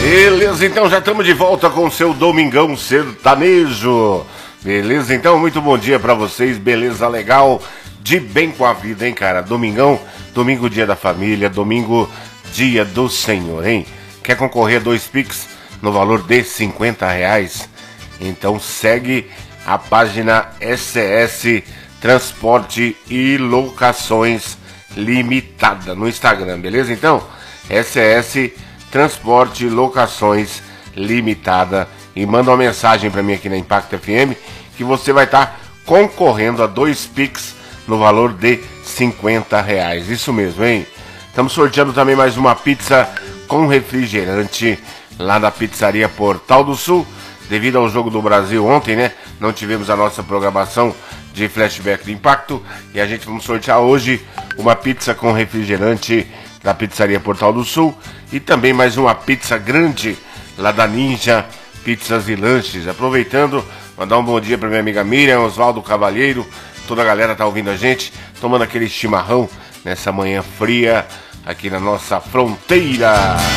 Beleza, então já estamos de volta com o seu Domingão Sertanejo. Beleza, então, muito bom dia pra vocês, beleza, legal, de bem com a vida, hein, cara? Domingão, domingo dia da família, domingo dia do Senhor, hein? Quer concorrer a 2 Pix no valor de R$50? Então segue a página SS Transporte e Locações Limitada no Instagram, beleza? Então, SS Transporte e Locações Limitada, e manda uma mensagem para mim aqui na Impacto FM que você vai estar concorrendo a 2 Pix no valor de R$50. Isso mesmo, hein? Estamos sorteando também mais uma pizza com refrigerante lá da Pizzaria Portal do Sul. Devido ao jogo do Brasil ontem, né? Não tivemos a nossa programação de flashback do Impacto, e a gente vamos sortear hoje uma pizza com refrigerante da Pizzaria Portal do Sul e também mais uma pizza grande lá da Ninja Pizzas e Lanches. Aproveitando, mandar um bom dia para minha amiga Miriam, Oswaldo Cavalheiro, toda a galera tá ouvindo a gente, tomando aquele chimarrão nessa manhã fria aqui na nossa fronteira.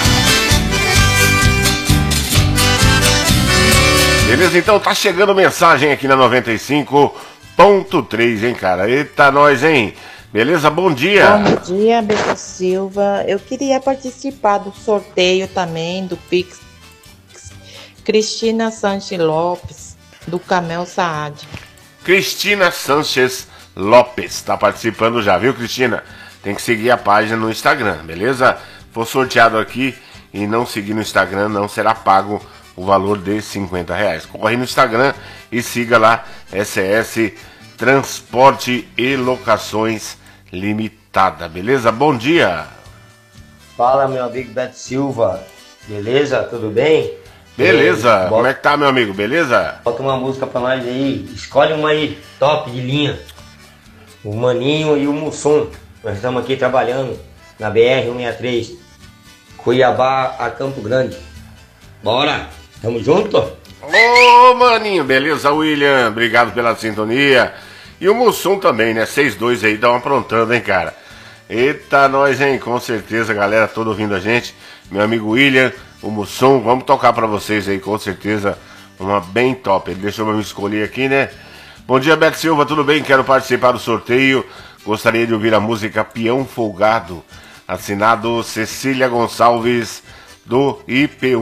Beleza, então tá chegando mensagem aqui na 95.3, hein, cara? Eita, nós, hein? Beleza, bom dia. Bom dia, Beto Silva. Eu queria participar do sorteio também do Pix. Cristina Sanches Lopes, do Camel Saad. Cristina Sanches Lopes tá participando já, viu, Cristina? Tem que seguir a página no Instagram, beleza? For sorteado aqui e não seguir no Instagram, não será pago o valor de R$50. Corre no Instagram e siga lá, SS Transporte e Locações Limitada, beleza? Bom dia. Fala, meu amigo Beto Silva, beleza? Tudo bem? Beleza, como é que tá, meu amigo, beleza? Bota uma música pra nós aí, escolhe uma aí, top de linha. O Maninho e o Mussum, nós estamos aqui trabalhando na BR-163, Cuiabá a Campo Grande. Bora, tamo junto? Ô, Maninho, beleza, William, obrigado pela sintonia. E o Mussum também, né, 6-2 aí, dá uma aprontando, hein, cara? Eita, nós, hein, com certeza, galera toda ouvindo a gente. Meu amigo William, o Mussum, vamos tocar pra vocês aí, com certeza, uma bem top. Ele deixou eu me escolher aqui, né? Bom dia, Beto Silva, tudo bem? Quero participar do sorteio. Gostaria de ouvir a música Peão Folgado, assinado Cecília Gonçalves, do IP1.